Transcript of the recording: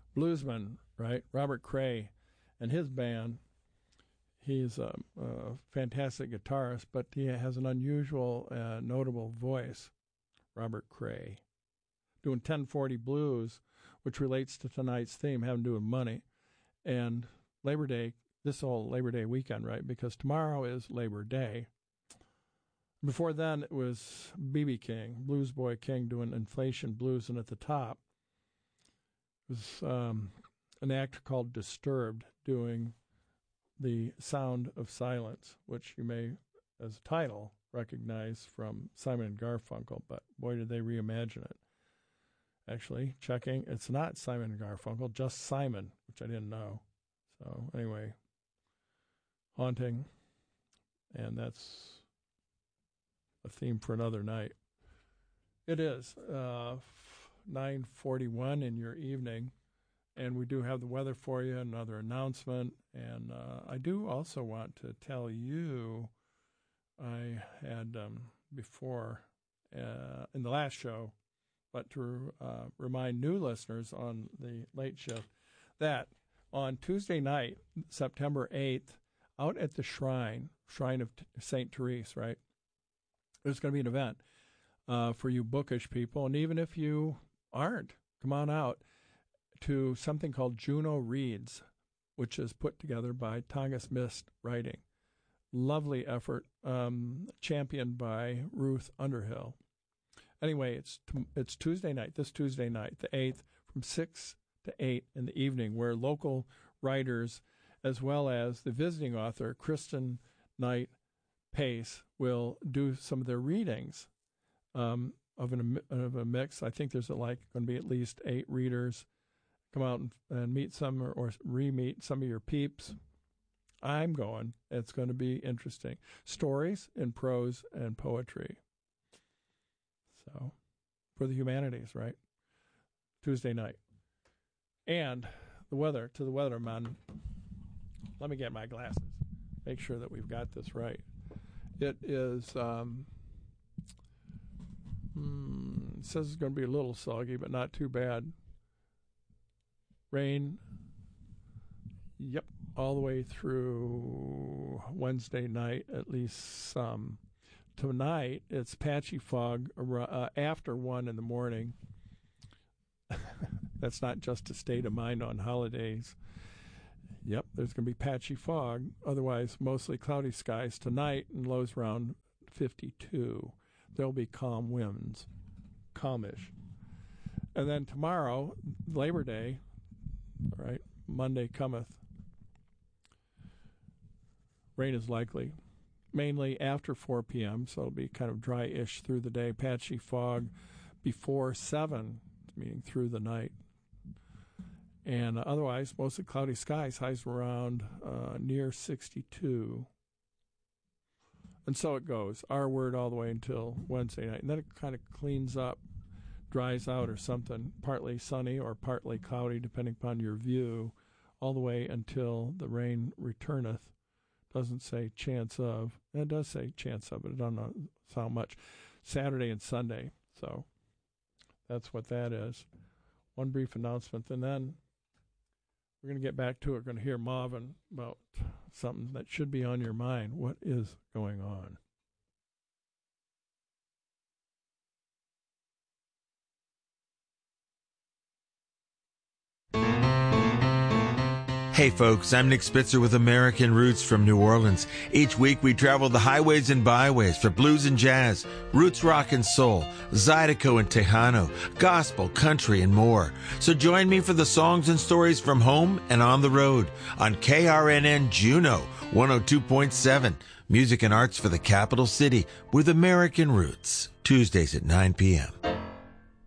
bluesman, right? Robert Cray and his band. He's a fantastic guitarist, but he has an unusual, notable voice, Robert Cray. Doing 1040 Blues, which relates to tonight's theme, having to do with money. And Labor Day, this whole Labor Day weekend, right? Because tomorrow is Labor Day. Before then, it was B.B. King, Blues Boy King, doing Inflation Blues. And at the top was an actor called Disturbed doing The Sound of Silence, which you may, as a title, recognize from Simon and Garfunkel. But boy, did they reimagine it. Actually, checking, it's not Simon and Garfunkel, just Simon, which I didn't know. So anyway, Haunting, and that's a theme for another night. It is 9:41 in your evening, and we do have the weather for you, another announcement, and I do also want to tell you, I had before in the last show, but to remind new listeners on the late shift, that on Tuesday night, September 8th, out at the Shrine of St. Therese, right, there's going to be an event for you bookish people. And even if you aren't, come on out to something called Juno Reads, which is put together by Tongass Mist Writing. Lovely effort, championed by Ruth Underhill. Anyway, it's Tuesday night, this Tuesday night, the 8th, from 6 to 8 in the evening, where local writers, as well as the visiting author, Kristen Knight Pace, will do some of their readings of a mix. I think there's going to be at least 8 readers. Come out and meet some or re-meet some of your peeps. I'm going. It's going to be interesting. Stories in prose and poetry. So, for the humanities, right? Tuesday night. And the weather, to the weatherman. Let me get my glasses. Make sure that we've got this right. It is, it says it's going to be a little soggy, but not too bad. Rain, yep, all the way through Wednesday night, at least some. Tonight, it's patchy fog after 1 in the morning. That's not just a state of mind on holidays. Yep, there's going to be patchy fog. Otherwise, mostly cloudy skies tonight and lows around 52. There'll be calm winds, calmish. And then tomorrow, Labor Day, all right, Monday cometh. Rain is likely. Mainly after 4 p.m., so it'll be kind of dry-ish through the day. Patchy fog before 7, meaning through the night. And otherwise, mostly cloudy skies, highs around near 62. And so it goes, our word all the way until Wednesday night. And then it kind of cleans up, dries out or something, partly sunny or partly cloudy, depending upon your view, all the way until the rain returneth. Doesn't say chance of. It does say chance of, but it doesn't sound much. Saturday and Sunday. So that's what that is. One brief announcement, and then we're going to get back to it. We're going to hear Marvin about something that should be on your mind. What is going on? Hey folks, I'm Nick Spitzer with American Roots from New Orleans. Each week we travel the highways and byways for blues and jazz, roots rock and soul, Zydeco and Tejano, gospel, country, and more. So join me for the songs and stories from home and on the road on KRNN Juno 102.7. Music and arts for the capital city with American Roots. Tuesdays at 9 p.m.